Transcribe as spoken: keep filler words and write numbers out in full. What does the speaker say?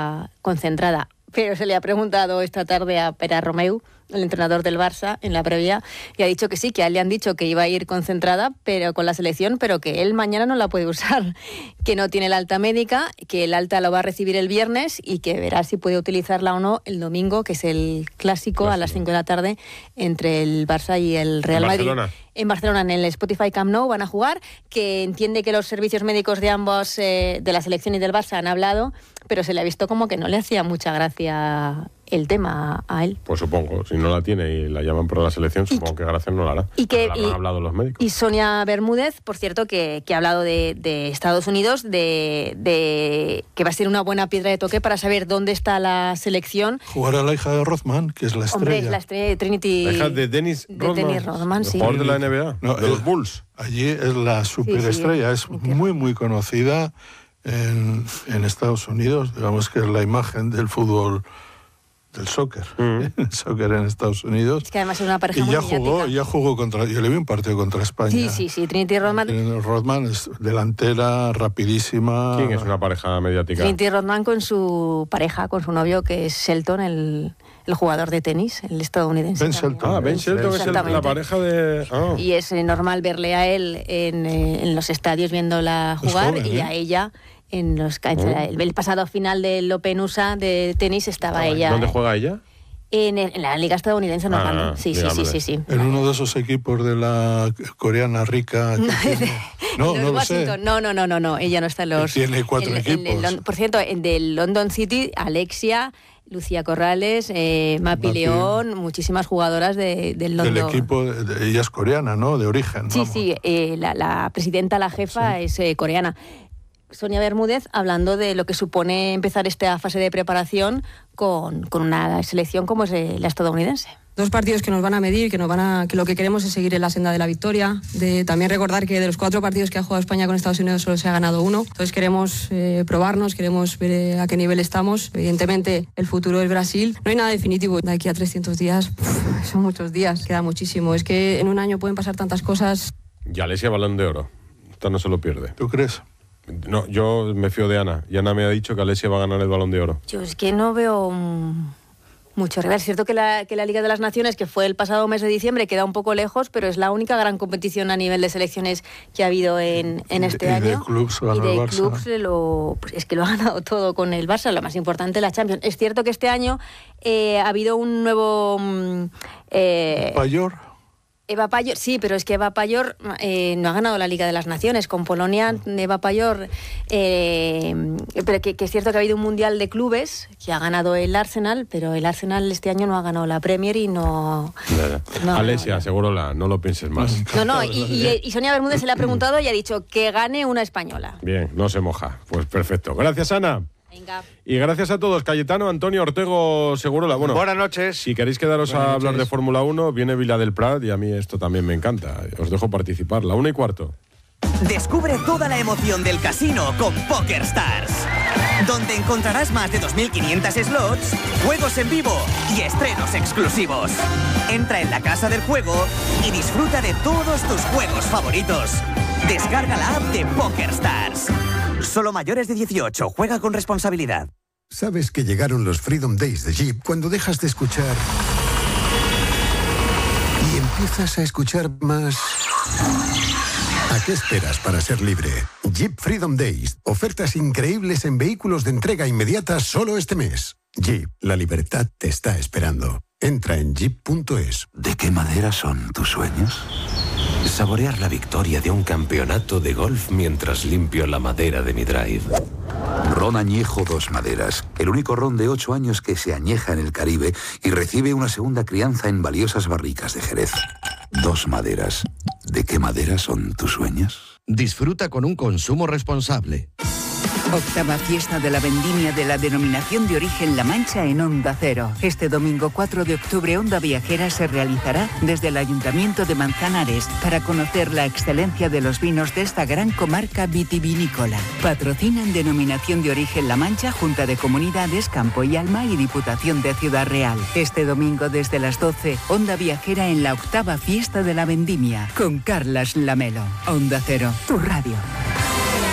estaba concentrada. Pero se le ha preguntado esta tarde a Pere Romeu, el entrenador del Barça, en la previa, y ha dicho que sí, que a él le han dicho que iba a ir concentrada pero con la selección, pero que él mañana no la puede usar, que no tiene el alta médica, que el alta lo va a recibir el viernes y que verá si puede utilizarla o no el domingo, que es el clásico, clásico. a las cinco de la tarde entre el Barça y el Real Madrid. Barcelona. En Barcelona, en el Spotify Camp Nou, van a jugar, que entiende que los servicios médicos de ambos, eh, de la selección y del Barça, han hablado, pero se le ha visto como que no le hacía mucha gracia el tema a él. Pues supongo, si no la tiene y la llaman por la selección, supongo y, que gracia no la hará. Y que la y, han hablado los médicos. Y Sonia Bermúdez, por cierto, que, que ha hablado de, de Estados Unidos, de, de que va a ser una buena piedra de toque para saber dónde está la selección. Jugará la hija de Rodman, que es la estrella. Hombre, es la estrella de Trinity. La hija de Dennis Rodman. De Dennis Rodman, sí. Jugador de la N B A, no, de el, los Bulls. Allí es la superestrella, sí, sí, es muy, muy conocida en, en Estados Unidos. Digamos que es la imagen del fútbol, del soccer, mm. el soccer en Estados Unidos. Es que además es una pareja y muy ya mediática. jugó, ya jugó contra, yo le vi un partido contra España. Sí, sí, sí, Trinity Rodman. Trinity Rodman es delantera, rapidísima. ¿Quién es una pareja mediática? Trinity Rodman con su pareja, con su novio, que es Shelton, el, el jugador de tenis, el estadounidense. Ben Shelton. Ah, Ben Shelton es el, la pareja de... Oh. Y es normal verle a él en, en los estadios viéndola jugar joven, y ¿eh? a ella... En los oh. el, el pasado final del Open U S A de tenis estaba oh, ella. ¿Dónde juega ella? En, el, en la liga estadounidense, normalmente. Ah, sí, sí, sí, sí, sí. En uno de esos equipos de la coreana rica. Que no, no lo sé. No, no, no, no, no. Ella no está en los. Tiene cuatro en, equipos. En el, por cierto, en del London City, Alexia, Lucía Corrales, eh, Mapi, Mapi León, muchísimas jugadoras de, del London. Del equipo, de, ella es coreana, ¿no? De origen. Sí, vamos. sí. Eh, la, la presidenta, la jefa, sí. es eh, coreana. Sonia Bermúdez hablando de lo que supone empezar esta fase de preparación con, con una selección como es la estadounidense. Dos partidos que nos van a medir, que nos van a, que lo que queremos es seguir en la senda de la victoria. De, también recordar que de los cuatro partidos que ha jugado España con Estados Unidos solo se ha ganado uno. Entonces queremos eh, probarnos, queremos ver eh, a qué nivel estamos. Evidentemente el futuro es Brasil. No hay nada definitivo. De aquí a trescientos días, uf, son muchos días, queda muchísimo. Es que en un año pueden pasar tantas cosas. Y Alexia Balón de Oro. Esta no se lo pierde. ¿Tú crees? No, yo me fío de Ana. Y Ana me ha dicho que Alexia va a ganar el Balón de Oro. Yo es que no veo um, mucho rival. Es cierto que la, que la Liga de las Naciones, que fue el pasado mes de diciembre, queda un poco lejos, pero es la única gran competición a nivel de selecciones que ha habido en, en este y año. De clubs, y de clubs lo, pues es que lo ha ganado todo con el Barça, lo más importante, la Champions. Es cierto que este año eh, ha habido un nuevo... Um, eh, Payor. Eva Payor, sí, pero es que Eva Payor eh, no ha ganado la Liga de las Naciones. Con Polonia, Eva Payor, eh, pero que, que es cierto que ha habido un Mundial de Clubes que ha ganado el Arsenal, pero el Arsenal este año no ha ganado la Premier y no... no Alexia, no, seguro la, no lo pienses más. No, no, y, y, y Sonia Bermúdez se le ha preguntado y ha dicho que gane una española. Bien, no se moja. Pues perfecto. Gracias, Ana. Venga. Y gracias a todos. Cayetano, Antonio, Ortego, Segurola. Bueno, buenas noches. Si queréis quedaros buenas a noches. hablar de Fórmula uno, viene Vila del Prat y a mí esto también me encanta. Os dejo participar. La una y cuarto. Descubre toda la emoción del casino con PokerStars, donde encontrarás más de dos mil quinientos slots, juegos en vivo y estrenos exclusivos. Entra en la casa del juego y disfruta de todos tus juegos favoritos. Descarga la app de PokerStars. Solo mayores de dieciocho. Juega con responsabilidad. Sabes que llegaron los Freedom Days de Jeep cuando dejas de escuchar y empiezas a escuchar más. ¿A qué esperas para ser libre? Jeep Freedom Days. Ofertas increíbles en vehículos de entrega inmediata solo este mes. Jeep, la libertad te está esperando. Entra en jeep punto es. ¿De qué madera son tus sueños? Saborear la victoria de un campeonato de golf mientras limpio la madera de mi drive. Ron Añejo Dos Maderas, el único ron de ocho años que se añeja en el Caribe y recibe una segunda crianza en valiosas barricas de Jerez. Dos Maderas. ¿De qué madera son tus sueños? Disfruta con un consumo responsable. Octava fiesta de la vendimia de la denominación de origen La Mancha en Onda Cero. Este domingo cuatro de octubre Onda Viajera se realizará desde el Ayuntamiento de Manzanares para conocer la excelencia de los vinos de esta gran comarca vitivinícola. Patrocinan denominación de origen La Mancha, Junta de Comunidades, Campo y Alma y Diputación de Ciudad Real. Este domingo desde las doce, Onda Viajera en la octava fiesta de la vendimia con Carlas Lamelo. Onda Cero, tu radio.